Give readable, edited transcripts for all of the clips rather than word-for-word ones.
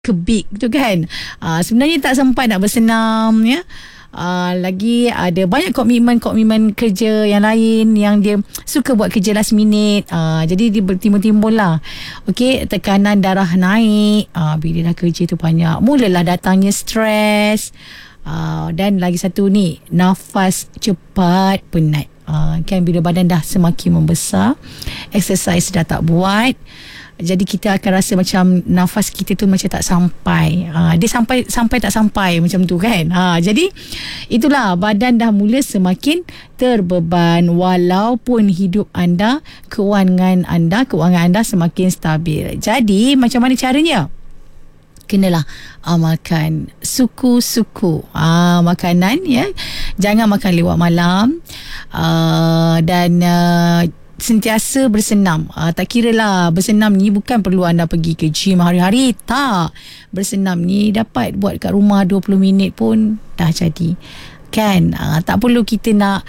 kebik tu kan. Sebenarnya tak sempat nak bersenam ya. Lagi ada banyak komitmen kerja yang lain yang dia suka buat kerja last minute. Jadi dia timbul-timbul lah. Okey, tekanan darah naik. Bila dah kerja tu banyak, mulalah datangnya stres. Dan lagi satu ni, nafas cepat penat. Kan bila badan dah semakin membesar, exercise dah tak buat, jadi kita akan rasa macam nafas kita tu macam tak sampai. Dia sampai tak sampai macam tu kan. Jadi itulah, badan dah mula semakin terbeban walaupun hidup anda, kewangan anda semakin stabil. Jadi macam mana caranya? Kenalah amalkan suku-suku makanan ya. Jangan makan lewat malam. Dan sentiasa bersenam. Tak kira lah, bersenam ni bukan perlu anda pergi ke gym hari-hari. Tak. Bersenam ni dapat buat kat rumah 20 minit pun dah jadi. Kan? Tak perlu kita nak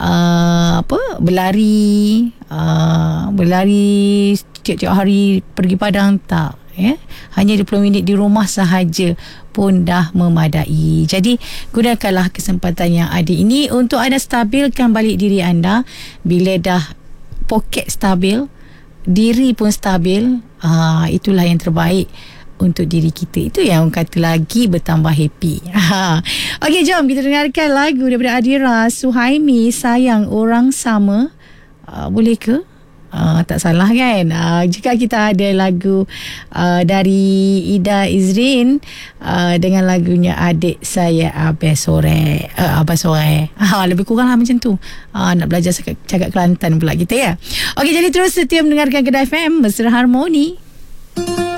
berlari tiap-tiap hari pergi padang. Tak. Ya? Hanya 20 minit di rumah sahaja pun dah memadai. Jadi gunakanlah kesempatan yang ada ini untuk anda stabilkan balik diri anda. Bila dah poket stabil, diri pun stabil, itulah yang terbaik untuk diri kita. Itu yang orang kata lagi bertambah happy. Okey, jom kita dengarkan lagu daripada Adira Suhaimi, Sayang Orang Sama. Boleh ke? Tak salah kan? Jika kita ada lagu dari Ida Izrin dengan lagunya Adik Saya Abah Sore. Lebih kurang lah macam tu. Nak belajar cakap Kelantan pula kita ya. Okey, jadi terus setia mendengarkan Kedah FM, Mesra Harmoni.